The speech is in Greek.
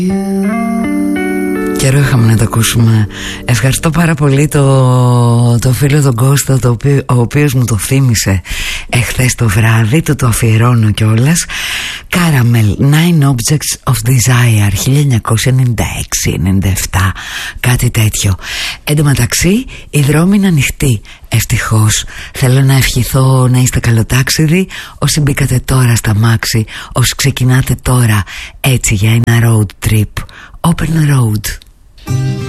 Καιρό είχαμε να το ακούσουμε. Ευχαριστώ πάρα πολύ το φίλο τον Κώστα, ο οποίος μου το θύμισε εχθές το βράδυ. Το αφιερώνω κιόλας. Caramel, Nine Objects of Desire, 1996-97, κάτι τέτοιο. Εν τω μεταξύ η δρόμη είναι ανοιχτή, ευτυχώς. Θέλω να ευχηθώ να είστε καλοτάξιδοι όσοι μπήκατε τώρα στα μάξι, όσοι ξεκινάτε τώρα έτσι για ένα road trip. Open road.